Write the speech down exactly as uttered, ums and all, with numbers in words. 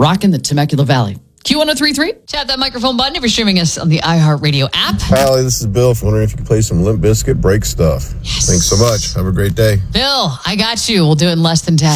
rocking the Temecula Valley. Q one oh three point three. Tap that microphone button if you're streaming us on the iHeartRadio app. Hallie, this is Bill. If you're wondering if you can play some Limp Bizkit break stuff. Yes. Thanks so much. Have a great day. Bill, I got you. We'll do it in less than ten.